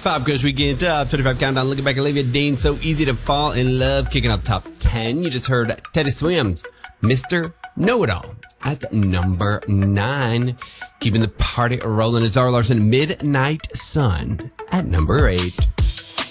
Pop Quiz Weekend Top 25 Countdown. Looking back, Olivia Dean, So Easy to Fall in Love. Kicking off top 10. You just heard Teddy Swims, Mr. Know-It-All. At number 9. Keeping the party rolling is Zara Larsson, Midnight Sun. At number 8.